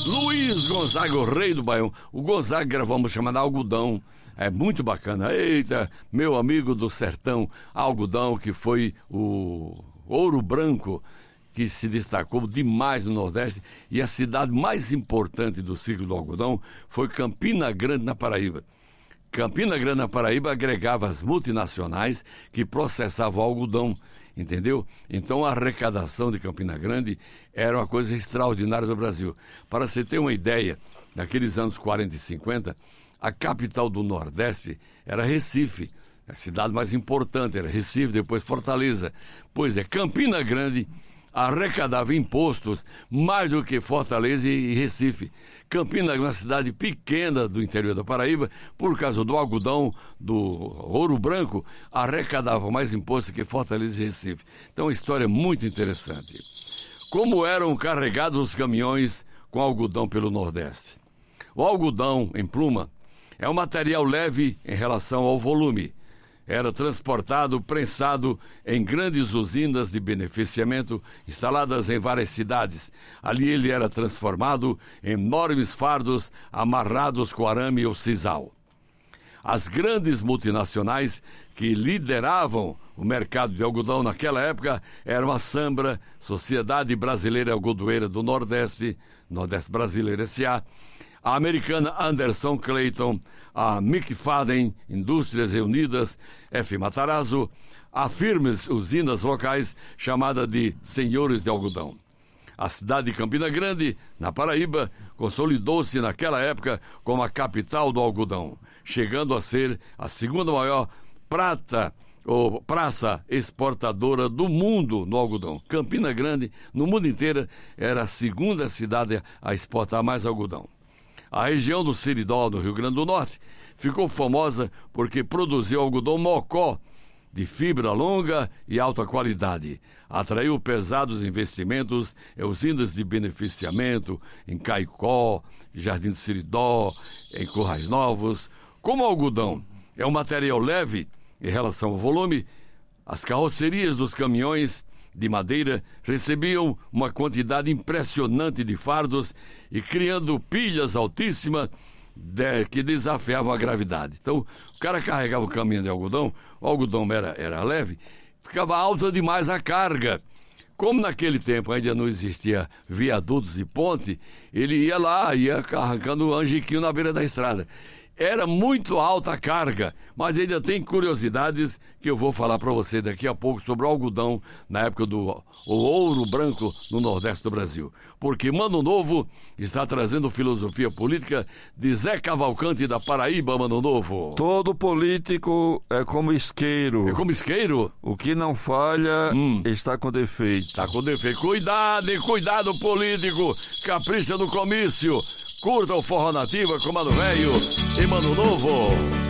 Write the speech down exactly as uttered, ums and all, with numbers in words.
Luiz Gonzaga, o rei do Baião. O Gonzaga gravou uma chamada Algodão. É muito bacana. Eita, meu amigo do sertão, Algodão, que foi o Ouro Branco, que se destacou demais no Nordeste, e a cidade mais importante do ciclo do algodão foi Campina Grande, na Paraíba. Campina Grande, na Paraíba, agregava as multinacionais que processavam algodão, entendeu? Então a arrecadação de Campina Grande era uma coisa extraordinária do Brasil. Para você ter uma ideia, naqueles anos quarenta e cinquenta, a capital do Nordeste era Recife. A cidade mais importante era Recife, depois Fortaleza. Pois é, Campina Grande arrecadava impostos mais do que Fortaleza e Recife. Campina é uma cidade pequena do interior da Paraíba, por causa do algodão, do ouro branco, arrecadava mais impostos que Fortaleza e Recife. Então, uma história muito interessante. Como eram carregados os caminhões com algodão pelo Nordeste? O algodão em pluma é um material leve em relação ao volume. Era transportado, prensado em grandes usinas de beneficiamento instaladas em várias cidades. Ali ele era transformado em enormes fardos amarrados com arame ou sisal. As grandes multinacionais que lideravam o mercado de algodão naquela época eram a Sambra, Sociedade Brasileira Algodoeira do Nordeste, Nordeste Brasileira S A, a americana Anderson Clayton, a McFadden, Indústrias Reunidas, F. Matarazzo, a firmes usinas locais chamada de Senhores de Algodão. A cidade de Campina Grande, na Paraíba, consolidou-se naquela época como a capital do algodão, chegando a ser a segunda maior prata ou praça exportadora do mundo no algodão. Campina Grande, no mundo inteiro, era a segunda cidade a exportar mais algodão. A região do Seridó, no Rio Grande do Norte, ficou famosa porque produziu algodão mocó, de fibra longa e alta qualidade. Atraiu pesados investimentos em usinas de beneficiamento, em Caicó, Jardim do Seridó, em Currais Novos. Como o algodão é um material leve em relação ao volume, as carrocerias dos caminhões de madeira recebiam uma quantidade impressionante de fardos e criando pilhas altíssimas de, que desafiavam a gravidade. Então, o cara carregava o caminhão de algodão, o algodão era, era leve, ficava alta demais a carga. Como naquele tempo ainda não existia viadutos e ponte, ele ia lá, ia arrancando angiquinho na beira da estrada. Era muito alta a carga, mas ainda tem curiosidades que eu vou falar para você daqui a pouco sobre o algodão na época do o ouro branco no Nordeste do Brasil. Porque Mano Novo está trazendo filosofia política de Zé Cavalcante da Paraíba, Mano Novo. Todo político é como isqueiro. É como isqueiro? O que não falha hum. está com defeito. Está com defeito. Cuidado, hein? Cuidado, político. Capricha no comício. Curta o Forró Nativa com Mano Velho e Mano Novo.